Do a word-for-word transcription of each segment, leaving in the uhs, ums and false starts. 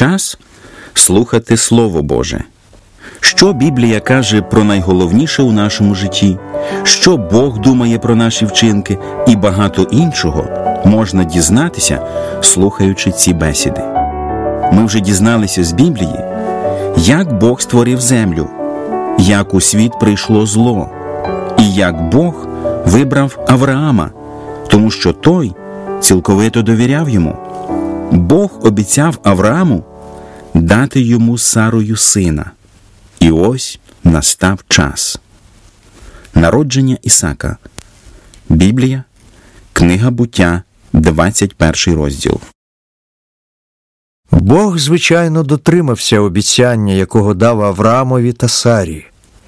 час слухати Слово Боже. Що Біблія каже про найголовніше у нашому житті, що Бог думає про наші вчинки і багато іншого можна дізнатися, слухаючи ці бесіди. Ми вже дізналися з Біблії, як Бог створив землю, як у світ прийшло зло, і як Бог вибрав Авраама, тому що той цілковито довіряв йому. Бог обіцяв Аврааму дати йому з Сарою сина. І ось настав час. Народження Ісака. Біблія, книга Буття, двадцять перший розділ. Бог, звичайно, дотримався обіцяння, якого дав Авраамові та Сарі.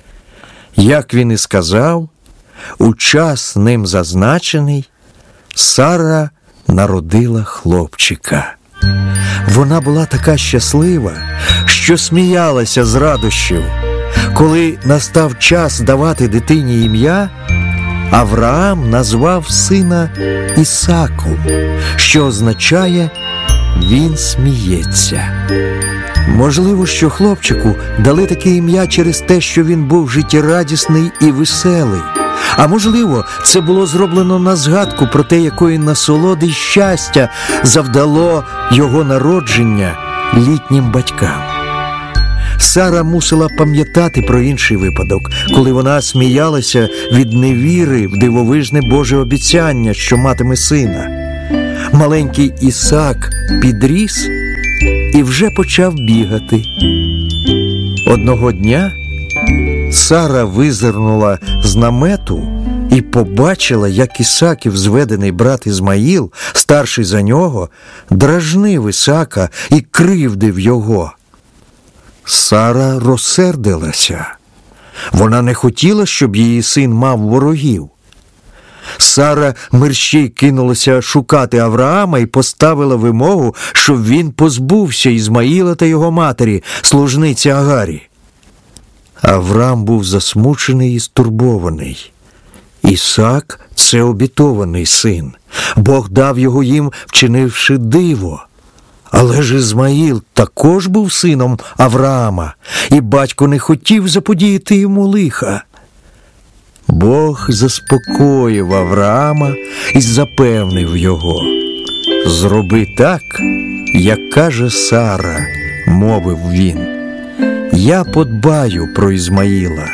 Як він і сказав, у час ним зазначений, Сара народила хлопчика. Вона була така щаслива, що сміялася з радощів. Коли настав час давати дитині ім'я, Авраам назвав сина Ісаком, що означає «він сміється». Можливо, що хлопчику дали таке ім'я через те, що він був життєрадісний і веселий. А можливо, це було зроблено на згадку про те, якої насолоди й щастя завдало його народження літнім батькам. Сара мусила пам'ятати про інший випадок, коли вона сміялася від невіри в дивовижне Боже обіцяння, що матиме сина. Маленький Ісак підріс і вже почав бігати. Одного дня Сара визирнула з намету і побачила, як Ісаків зведений брат Ізмаїл, старший за нього, дражнив Ісака і кривдив його. Сара розсердилася. Вона не хотіла, щоб її син мав ворогів. Сара мерщій кинулася шукати Авраама і поставила вимогу, щоб він позбувся Ізмаїла та його матері, служниці Агарі. Авраам був засмучений і стурбований. Ісак – це обітований син. Бог дав його їм, вчинивши диво. Але ж Ізмаїл також був сином Авраама, і батько не хотів заподіяти йому лиха. Бог заспокоїв Авраама і запевнив його: «Зроби так, як каже Сара», – мовив він. «Я подбаю про Ізмаїла».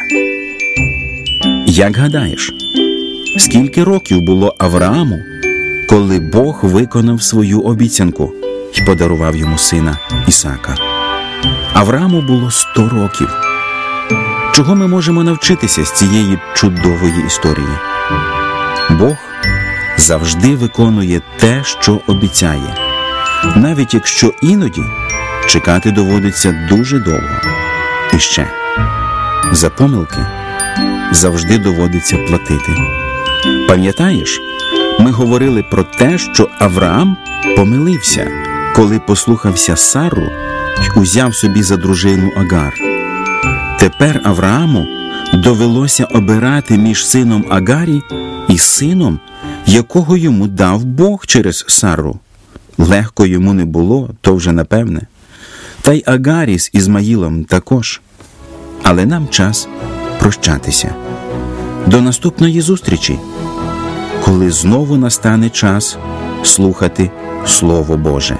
Як гадаєш, скільки років було Аврааму, коли Бог виконав свою обіцянку і подарував йому сина Ісака? Аврааму було сто років. Чого ми можемо навчитися з цієї чудової історії? Бог завжди виконує те, що обіцяє, навіть якщо іноді чекати доводиться дуже довго. І ще, за помилки завжди доводиться платити. Пам'ятаєш, ми говорили про те, що Авраам помилився, коли послухався Сару й узяв собі за дружину Агар. Тепер Аврааму довелося обирати між сином Агарі і сином, якого йому дав Бог через Сару. Легко йому не було, то вже напевне. Та й Агарі з Ізмаїлом також. Але нам час прощатися. До наступної зустрічі, коли знову настане час слухати Слово Боже.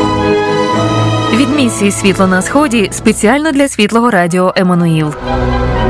Від місії «Світло на Сході» спеціально для Світлого Радіо Еммануїл.